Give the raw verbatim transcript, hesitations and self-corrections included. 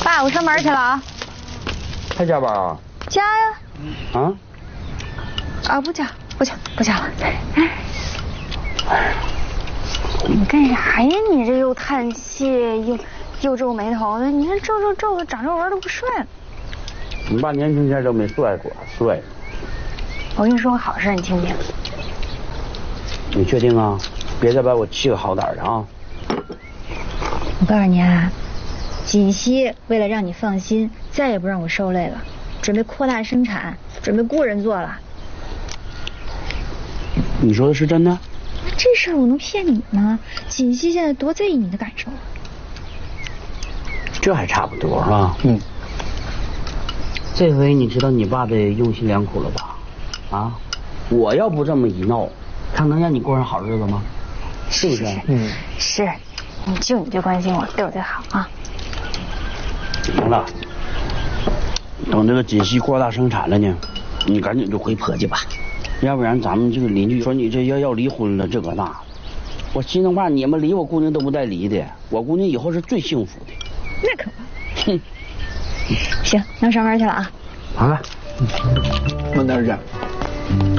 爸，我上班去了啊。 还加班啊？ 加呀。 啊？ 啊，不加，不加，不加了。你干啥呀？你这又叹气又又皱眉头的，你这皱皱皱的，长皱纹都不顺。 你爸年轻前都没帅过，帅。 我跟你说个好事，你听听。 你确定啊？别再把我气个好歹的啊！ 我告诉你啊，锦溪为了让你放心，再也不让我受累了，准备扩大生产，准备雇人做了。 你说的是真的？ 这事儿我能骗你吗？锦溪现在多在意你的感受。 这还差不多啊。嗯。这回你知道你爸的用心良苦了吧？啊，我要不这么一闹，他能让你过上好日子吗？是不是？嗯。 是，你就你最关心我，对我最好啊。 行了，等这个锦溪扩大生产了呢，你赶紧就回婆家吧，要不然咱们这个邻居说你这要要离婚了，这个那，我心疼怕你们离我姑娘都不带离的，我姑娘以后是最幸福的。 那可不。哼。行，那我上班去了啊。 好了， 慢点儿去。